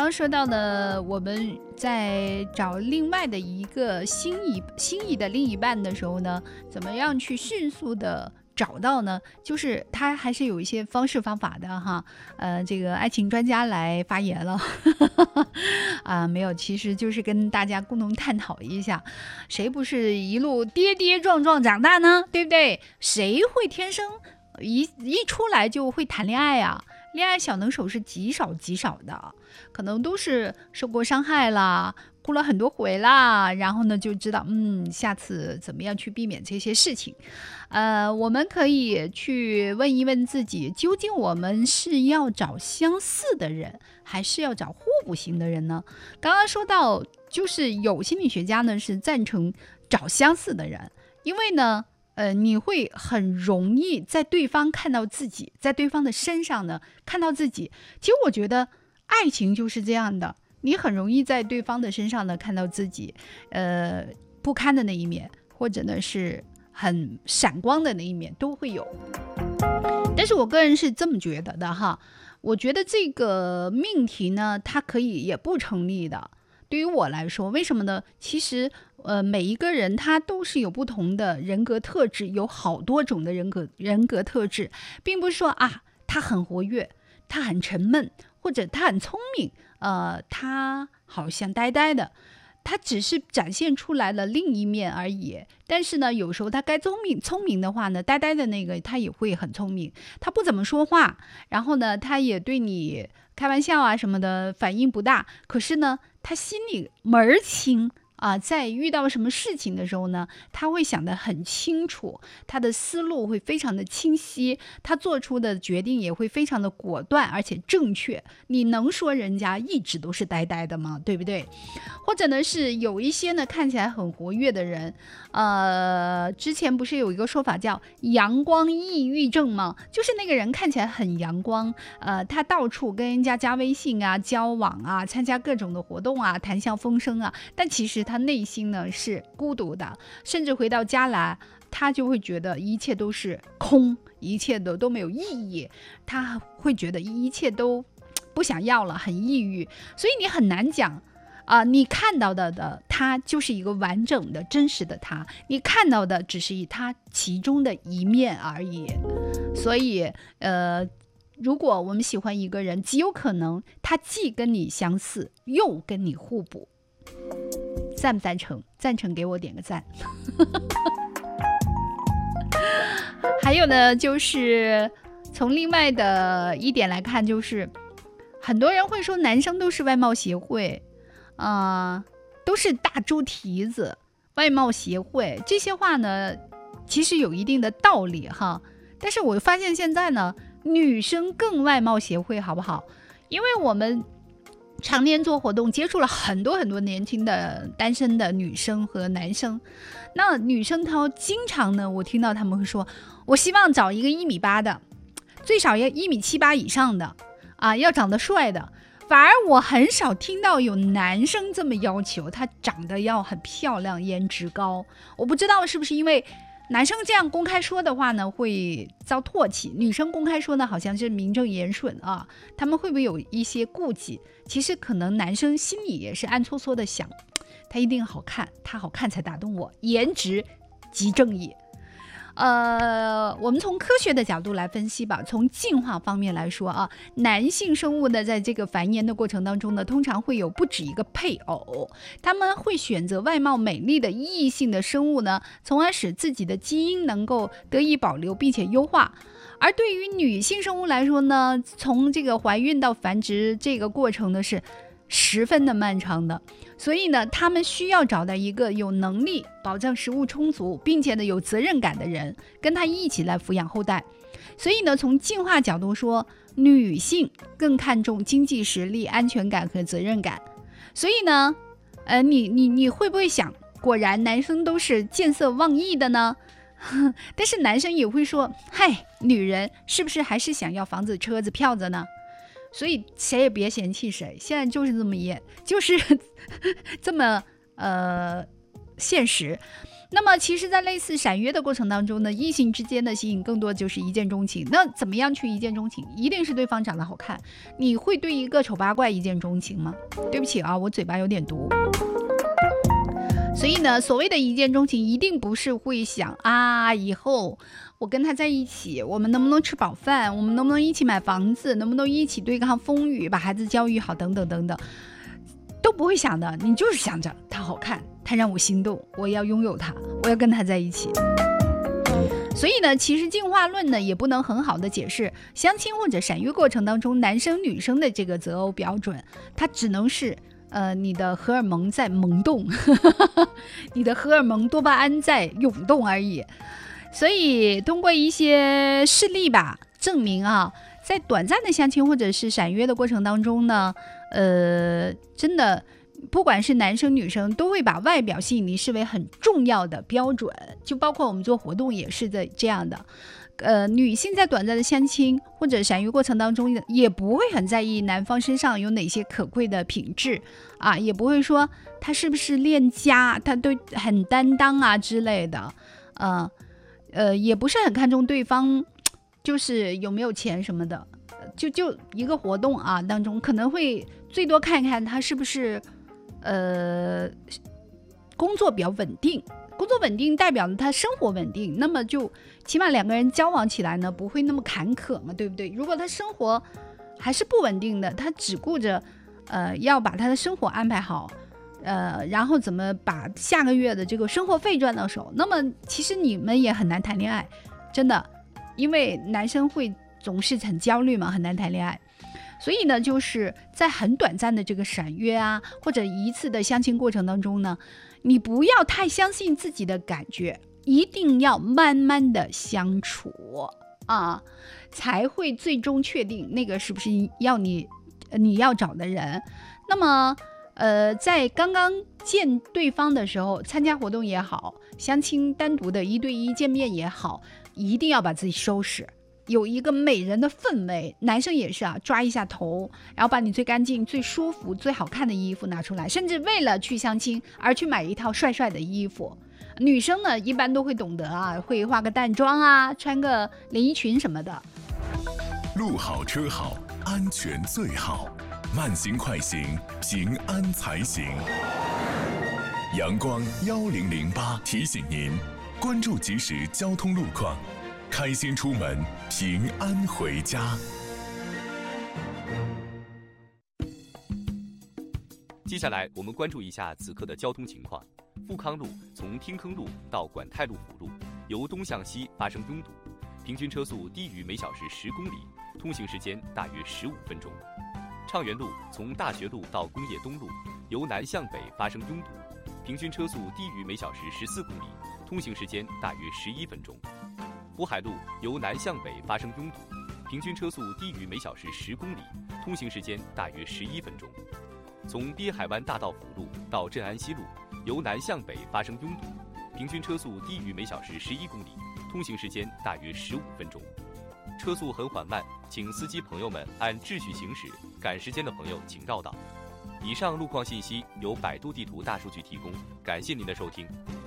刚说到的，我们在找另外的一个心仪的另一半的时候呢，怎么样去迅速的找到呢？就是他还是有一些方式方法的哈。这个爱情专家来发言了没有，其实就是跟大家共同探讨一下，谁不是一路跌跌撞撞长大呢？对不对？谁会天生一出来就会谈恋爱啊？恋爱小能手是极少极少的，可能都是受过伤害啦，哭了很多回啦，然后呢就知道下次怎么样去避免这些事情。我们可以去问一问自己，究竟我们是要找相似的人，还是要找互补型的人呢？刚刚说到，就是有心理学家呢是赞成找相似的人，因为呢你会很容易在对方看到自己，在对方的身上呢看到自己。其实我觉得爱情就是这样的，你很容易在对方的身上呢看到自己不堪的那一面，或者呢是很闪光的那一面都会有。但是我个人是这么觉得的哈，我觉得这个命题呢它可以也不成立的。对于我来说，为什么呢？其实每一个人他都是有不同的人格特质，有好多种的人格特质，并不是说他很活跃，他很沉闷，或者他很聪明，他好像呆呆的，他只是展现出来了另一面而已。但是呢，有时候他该聪明的话呢，呆呆的那个他也会很聪明，他不怎么说话，然后呢，他也对你开玩笑啊什么的反应不大，可是呢，他心里门儿清在遇到什么事情的时候呢，他会想得很清楚，他的思路会非常的清晰，他做出的决定也会非常的果断而且正确。你能说人家一直都是呆呆的吗？对不对？或者呢是有一些呢看起来很活跃的人，之前不是有一个说法叫阳光抑郁症吗？就是那个人看起来很阳光，他到处跟人家加微信啊、交往啊、参加各种的活动啊、谈笑风生啊，但其实他内心呢是孤独的，甚至回到家来他就会觉得一切都是空，一切都没有意义，他会觉得一切都不想要了，很抑郁。所以你很难讲你看到的他就是一个完整的真实的他，你看到的只是他其中的一面而已。所以如果我们喜欢一个人，极有可能他既跟你相似又跟你互补。赞不赞成？赞成给我点个赞。还有呢，就是从另外的一点来看，就是很多人会说男生都是外貌协会都是大猪蹄子，外貌协会，这些话呢其实有一定的道理哈。但是我发现现在呢，女生更外貌协会，好不好？因为我们常年做活动，接触了很多很多年轻的单身的女生和男生。那女生她经常呢，我听到他们会说，我希望找一个1.8米的，最少要1.78米以上的要长得帅的。反而我很少听到有男生这么要求，他长得要很漂亮，颜值高。我不知道是不是因为男生这样公开说的话呢会遭唾弃，女生公开说呢好像是名正言顺他们会不会有一些顾忌？其实可能男生心里也是暗搓搓的想，他一定好看，他好看才打动我，颜值即正义。我们从科学的角度来分析吧，从进化方面来说男性生物的在这个繁衍的过程当中呢，通常会有不止一个配偶，他们会选择外貌美丽的异性的生物呢，从而使自己的基因能够得以保留并且优化。而对于女性生物来说呢，从这个怀孕到繁殖这个过程呢是十分的漫长的，所以呢，他们需要找到一个有能力保障食物充足，并且呢有责任感的人，跟他一起来抚养后代。所以呢，从进化角度说，女性更看重经济实力、安全感和责任感。所以呢，你会不会想，果然男生都是见色忘义的呢？但是男生也会说，嗨，女人是不是还是想要房子、车子、票子呢？所以谁也别嫌弃谁，现在就是这么就是这么现实。 那么其实在类似闪约的过程当中呢，异性之间的吸引更多就是一见钟情。那怎么样去一见钟情？一定是对方长得好看。你会对一个丑八怪一见钟情吗？对不起啊，我嘴巴有点毒。所以呢，所谓的一见钟情一定不是会想啊，以后我跟他在一起，我们能不能吃饱饭，我们能不能一起买房子，能不能一起对抗风雨，把孩子教育好等等等等，都不会想的。你就是想着他好看，他让我心动，我要拥有他，我要跟他在一起。所以呢，其实进化论呢也不能很好的解释相亲或者闪约过程当中男生女生的这个择偶标准，它只能是你的荷尔蒙在萌动你的荷尔蒙多巴胺在涌动而已。所以通过一些事例吧，证明啊，在短暂的相亲或者是闪约的过程当中呢，真的不管是男生女生都会把外表吸引力视为很重要的标准，就包括我们做活动也是这样的。女性在短暂的相亲或者闪约过程当中也不会很在意男方身上有哪些可贵的品质啊，也不会说他是不是恋家，他都很担当啊之类的。也不是很看重对方就是有没有钱什么的，就一个活动啊当中可能会最多看一看他是不是工作比较稳定。工作稳定代表了他生活稳定，那么就起码两个人交往起来呢不会那么坎坷嘛，对不对？如果他生活还是不稳定的，他只顾着要把他的生活安排好，然后怎么把下个月的这个生活费赚到手，那么其实你们也很难谈恋爱，真的，因为男生会总是很焦虑嘛，很难谈恋爱。所以呢，就是在很短暂的这个闪约啊，或者一次的相亲过程当中呢，你不要太相信自己的感觉，一定要慢慢的相处啊，才会最终确定那个是不是要你要找的人。那么在刚刚见对方的时候，参加活动也好，相亲单独的一对一见面也好，一定要把自己收拾，有一个美人的氛围。男生也是啊，抓一下头，然后把你最干净最舒服最好看的衣服拿出来，甚至为了去相亲而去买一套帅帅的衣服。女生呢一般都会懂得啊，会化个淡妆啊，穿个连衣裙什么的。 路好车好，安全最好，慢行快行，平安才行。阳光1008提醒您，关注即时交通路况，开心出门，平安回家。 接下来我们关注一下此刻的交通情况。富康路从天坑路到管泰路辅路，由东向西发生拥堵，平均车速低于每小时10公里，通行时间大约15分钟。畅园路从大学路到工业东路，由南向北发生拥堵，平均车速低于每小时14公里，通行时间大约11分钟。渤海路由南向北发生拥堵，平均车速低于每小时10公里，通行时间大约11分钟。从滨海湾大道辅路到镇安西路，由南向北发生拥堵，平均车速低于每小时11公里，通行时间大约15分钟。车速很缓慢，请司机朋友们按秩序行驶，赶时间的朋友请绕道。以上路况信息由百度地图大数据提供，感谢您的收听。